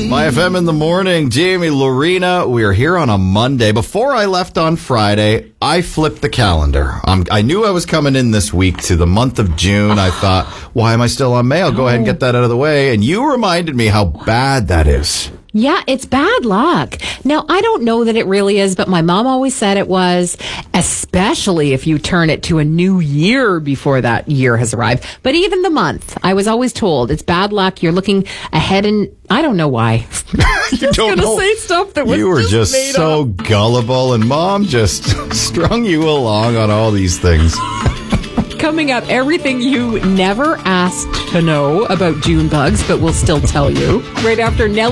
My FM in the morning, Jamie, Lorena. We are here on a Monday. Before I left on Friday, I flipped the calendar. I knew I was coming in this week to the month of June. I thought, why am I still on May? I'll go ahead and get that out of the way. And you reminded me how bad that is. Yeah, it's bad luck. Now, I don't know that it really is, but my mom always said it was, especially if you turn it to a new year before that year has arrived. But even the month, I was always told it's bad luck. You're looking ahead, and I don't know why. You don't know. Say stuff that was you were just made so up. gullible, and Mom just strung you along on all these things. Coming up, everything you never asked to know about June bugs, but we'll still tell you. Right after Nelly.